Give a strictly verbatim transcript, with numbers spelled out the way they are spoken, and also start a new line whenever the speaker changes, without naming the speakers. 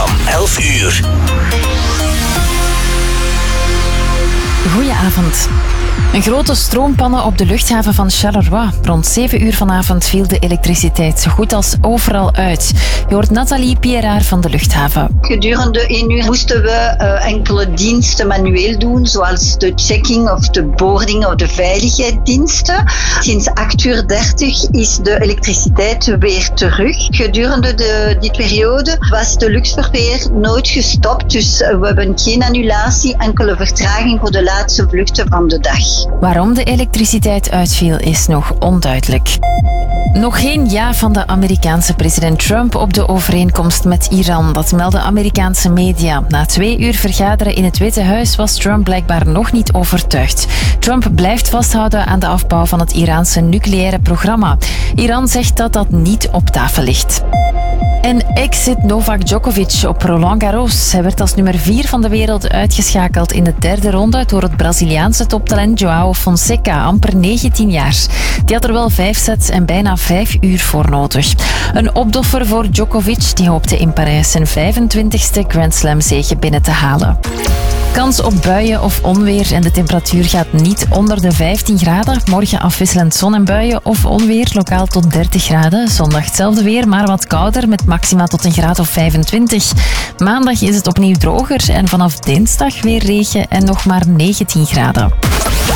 van elf uur.
Goedenavond. Een grote stroompannen op de luchthaven van Charleroi. Rond zeven uur vanavond viel de elektriciteit zo goed als overal uit. Je hoort Nathalie Pieraar van de luchthaven.
Gedurende één uur moesten we uh, enkele diensten manueel doen, zoals de checking of de boarding of de veiligheidsdiensten. Sinds acht uur dertig is de elektriciteit weer terug. Gedurende de, die periode was de luchtverkeer nooit gestopt, dus we hebben geen annulatie, enkele vertraging voor de laatste vluchten van de dag.
Waarom de elektriciteit uitviel is nog onduidelijk. Nog geen ja van de Amerikaanse president Trump op de overeenkomst met Iran. Dat melden Amerikaanse media. Na twee uur vergaderen in het Witte Huis was Trump blijkbaar nog niet overtuigd. Trump blijft vasthouden aan de afbouw van het Iraanse nucleaire programma. Iran zegt dat dat niet op tafel ligt. En exit Novak Djokovic op Roland Garros. Hij werd als nummer vier van de wereld uitgeschakeld in de derde ronde door het Braziliaanse toptalent João Fonseca, amper negentien jaar. Die had er wel vijf sets en bijna vijf uur voor nodig. Een opdoffer voor Djokovic, die hoopte in Parijs zijn vijfentwintigste Grand Slam zege binnen te halen. Kans op buien of onweer en de temperatuur gaat niet onder de vijftien graden. Morgen afwisselend zon en buien of onweer, lokaal tot dertig graden. Zondag hetzelfde weer, maar wat kouder met maxima tot een graad of vijfentwintig. Maandag is het opnieuw droger en vanaf dinsdag weer regen en nog maar negentien graden.